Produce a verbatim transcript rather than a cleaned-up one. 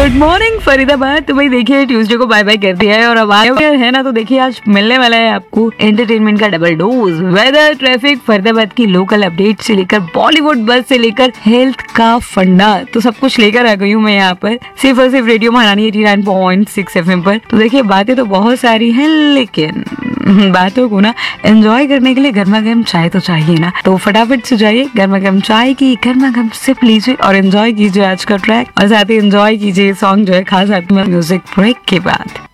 Good morning Faridabad. तो भाई देखिए ट्यूसडे को बाय बाय कर दिया है और अब आए है ना, तो देखिए आज मिलने वाला है आपको एंटरटेनमेंट का double dose. Weather, traffic, Faridabad की लोकल अपडेट से लेकर बॉलीवुड बस से लेकर हेल्थ का फंडा, तो सब कुछ लेकर आ गई हूँ मैं यहाँ पर सिर्फ और सिर्फ रेडियो महारानी eighty nine point six FM पर। तो देखिए बातें तो बहुत सारी हैं, लेकिन बातों को ना एंजॉय करने के लिए गर्मा गर्म चाय तो चाहिए ना। तो फटाफट से जाइए, गर्मा गर्म चाय की गर्मा गर्म सिप लीजिए और एंजॉय कीजिए आज का ट्रैक, और साथ ही एंजॉय कीजिए सॉन्ग जो है खास आपके म्यूजिक ब्रेक के बाद।